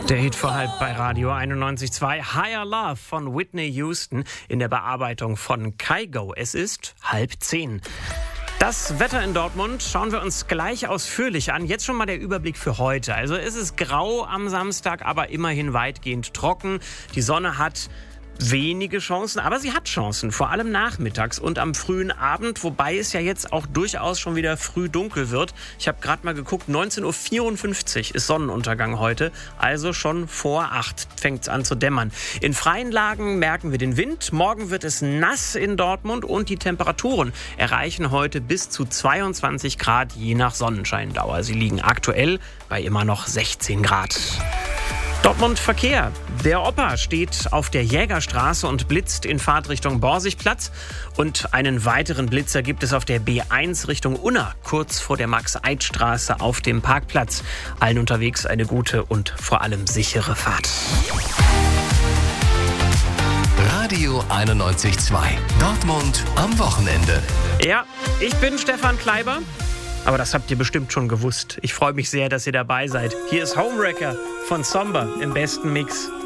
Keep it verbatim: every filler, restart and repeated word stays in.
Der Hit vor halb bei Radio einundneunzig Komma zwei. Higher Love von Whitney Houston in der Bearbeitung von Kygo. Es ist halb zehn. Das Wetter in Dortmund schauen wir uns gleich ausführlich an. Jetzt schon mal der Überblick für heute. Also es ist grau am Samstag, aber immerhin weitgehend trocken. Die Sonne hat wenige Chancen, aber sie hat Chancen, vor allem nachmittags und am frühen Abend, wobei es ja jetzt auch durchaus schon wieder früh dunkel wird. Ich habe gerade mal geguckt, neunzehn Uhr vierundfünfzig ist Sonnenuntergang heute, also schon vor acht fängt es an zu dämmern. In freien Lagen merken wir den Wind, morgen wird es nass in Dortmund und die Temperaturen erreichen heute bis zu zweiundzwanzig Grad je nach Sonnenscheindauer. Sie liegen aktuell bei immer noch sechzehn Grad. Dortmund Verkehr. Der Opa steht auf der Jägerstraße und blitzt in Fahrtrichtung Borsigplatz. Und einen weiteren Blitzer gibt es auf der B eins Richtung Unna, kurz vor der Max-Eid-Straße auf dem Parkplatz. Allen unterwegs eine gute und vor allem sichere Fahrt. Radio einundneunzig Komma zwei. Dortmund am Wochenende. Ja, ich bin Stefan Kleiber. Aber das habt ihr bestimmt schon gewusst. Ich freue mich sehr, dass ihr dabei seid. Hier ist Homewrecker von Somber im besten Mix.